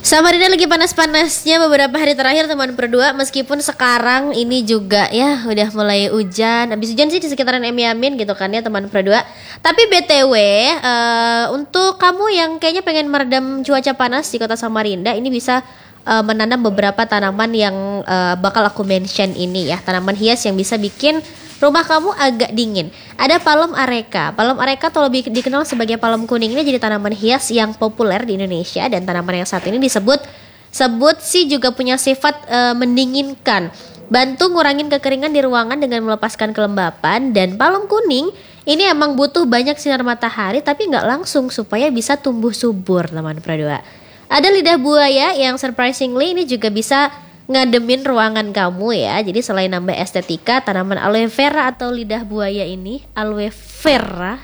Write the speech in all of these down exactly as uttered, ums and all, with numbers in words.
Samarinda lagi panas-panasnya beberapa hari terakhir teman berdua. Meskipun sekarang ini juga ya udah mulai hujan. Habis hujan sih di sekitaran Emi Amin gitu kan ya teman berdua. Tapi B T W uh, untuk kamu yang kayaknya pengen meredam cuaca panas di kota Samarinda, ini bisa uh, menanam beberapa tanaman yang uh, bakal aku mention ini ya. Tanaman hias yang bisa bikin rumah kamu agak dingin. Ada palem areca. Palem areca atau lebih dikenal sebagai palem kuning ini jadi tanaman hias yang populer di Indonesia, dan tanaman yang saat ini disebut sebut sih juga punya sifat e, mendinginkan, bantu ngurangin kekeringan di ruangan dengan melepaskan kelembapan. Dan palem kuning ini emang butuh banyak sinar matahari tapi nggak langsung supaya bisa tumbuh subur teman perdua. Ada lidah buaya yang surprisingly ini juga bisa ngademin ruangan kamu ya. Jadi selain nambah estetika, tanaman aloe vera atau lidah buaya ini, aloe vera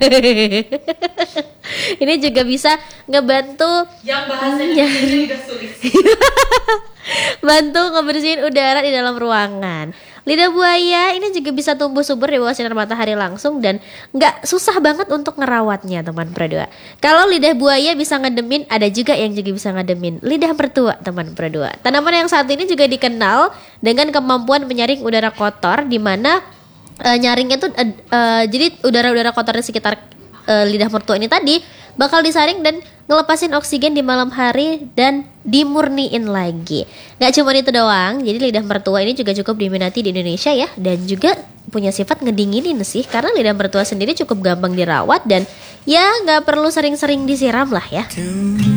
ini juga bisa ngebantu yang bahasanya udah sulit bantu ngebersihin udara di dalam ruangan. Lidah buaya ini juga bisa tumbuh subur di bawah sinar matahari langsung dan nggak susah banget untuk ngerawatnya teman berdua. Kalau lidah buaya bisa ngedemin, ada juga yang juga bisa ngedemin lidah mertua teman berdua. Tanaman yang saat ini juga dikenal dengan kemampuan menyaring udara kotor, di mana uh, nyaringnya tuh uh, uh, jadi udara-udara kotor di sekitar uh, lidah mertua ini tadi bakal disaring dan ngelepasin oksigen di malam hari dan dimurniin lagi. Gak cuma itu doang, jadi lidah mertua ini juga cukup diminati di Indonesia ya, dan juga punya sifat ngedinginin sih, karena lidah mertua sendiri cukup gampang dirawat dan ya gak perlu sering-sering disiram lah ya.